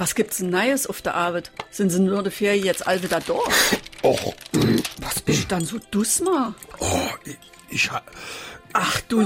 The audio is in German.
Was gibt's denn Neues auf der Arbeit? Sind Sie nur der Ferien jetzt all wieder da? Och, Was bist du dann so dussmer? oh, ich Ach du